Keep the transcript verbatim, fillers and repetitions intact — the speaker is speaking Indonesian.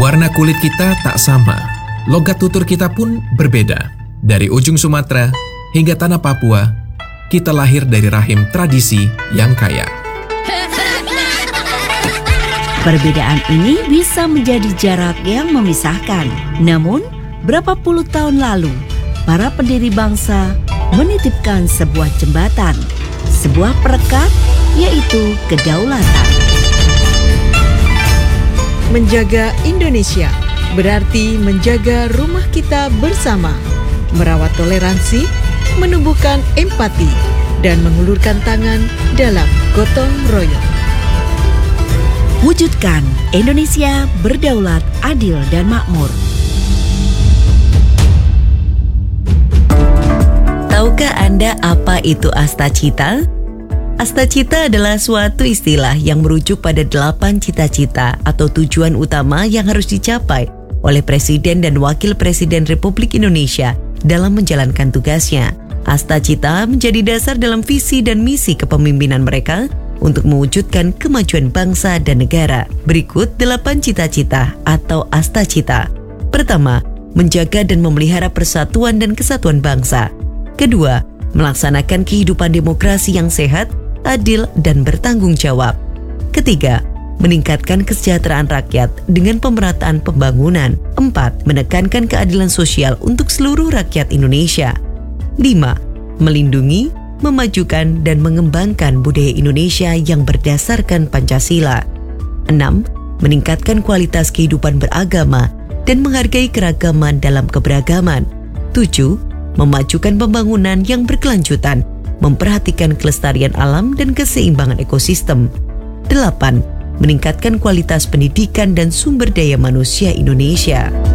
Warna kulit kita tak sama, logat tutur kita pun berbeda. Dari ujung Sumatera hingga tanah Papua, kita lahir dari rahim tradisi yang kaya. Perbedaan ini bisa menjadi jarak yang memisahkan. Namun, berapa puluh tahun lalu, para pendiri bangsa menitipkan sebuah jembatan, sebuah perekat, yaitu kedaulatan. Menjaga Indonesia berarti menjaga rumah kita bersama, merawat toleransi, menumbuhkan empati, dan mengulurkan tangan dalam gotong royong. Wujudkan Indonesia berdaulat, adil, dan makmur. Tahukah Anda apa itu Astacita? Astacita adalah suatu istilah yang merujuk pada delapan cita-cita atau tujuan utama yang harus dicapai oleh Presiden dan Wakil Presiden Republik Indonesia dalam menjalankan tugasnya. Astacita menjadi dasar dalam visi dan misi kepemimpinan mereka untuk mewujudkan kemajuan bangsa dan negara. Berikut delapan cita-cita atau Astacita. Pertama, menjaga dan memelihara persatuan dan kesatuan bangsa. Kedua, melaksanakan kehidupan demokrasi yang sehat, adil, dan bertanggung jawab. Ketiga, meningkatkan kesejahteraan rakyat dengan pemerataan pembangunan. Empat, menekankan keadilan sosial untuk seluruh rakyat Indonesia. Lima, melindungi, memajukan, dan mengembangkan budaya Indonesia yang berdasarkan Pancasila. Enam, meningkatkan kualitas kehidupan beragama dan menghargai keragaman dalam keberagaman. Tujuh, memajukan pembangunan yang berkelanjutan, memperhatikan kelestarian alam dan keseimbangan ekosistem. Delapan, meningkatkan kualitas pendidikan dan sumber daya manusia Indonesia.